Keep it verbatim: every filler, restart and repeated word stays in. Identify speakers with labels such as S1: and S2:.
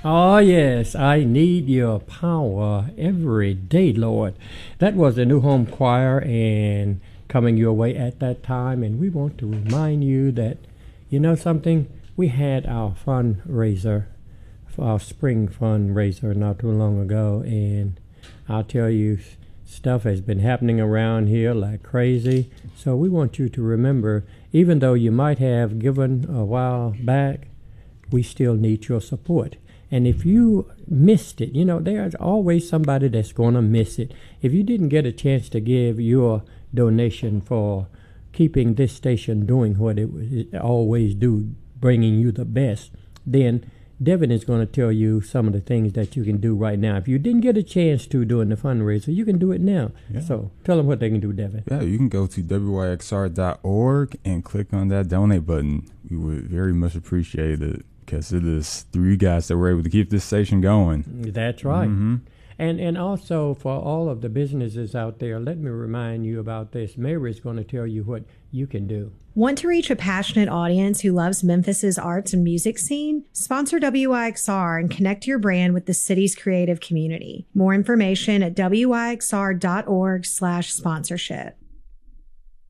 S1: Oh, yes, I need your power every day, Lord. That was the New Home Choir and coming your way at that time. And we want to remind you that, you know something, we had our fundraiser, our spring fundraiser not too long ago. And I'll tell you, stuff has been happening around here like crazy. So we want you to remember, even though you might have given a while back, we still need your support. And if you missed it, you know, there's always somebody that's going to miss it. If you didn't get a chance to give your donation for keeping this station doing what it, it always do, bringing you the best, then Devin is going to tell you some of the things that you can do right now. If you didn't get a chance to during the fundraiser, you can do it now. Yeah. So tell them what they can do, Devin.
S2: Yeah, you can go to W Y X R dot org and click on that donate button. We would very much appreciate it, because it is through you guys that we're able to keep this station going.
S1: That's right.
S2: Mm-hmm.
S1: And and also for all of the businesses out there, let me remind you about this. Mary is going to tell you what you can do.
S3: Want to reach a passionate audience who loves Memphis's arts and music scene? Sponsor W Y X R and connect your brand with the city's creative community. More information at W Y X R dot org slash sponsorship.